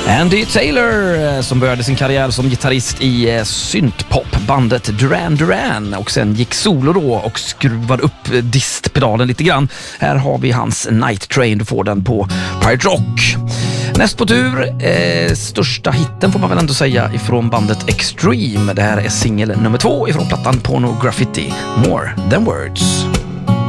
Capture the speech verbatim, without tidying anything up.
Andy Taylor som började sin karriär som gitarrist i syntpopbandet Duran Duran och sen gick solo då och skruvade upp distpedalen lite grann. Här har vi hans Night Train, du får den på Pirate Rock. Näst på tur, eh, största hitten får man väl ändå säga ifrån bandet Extreme. Det här är singel nummer två ifrån plattan Porno Graffiti, More Than Words.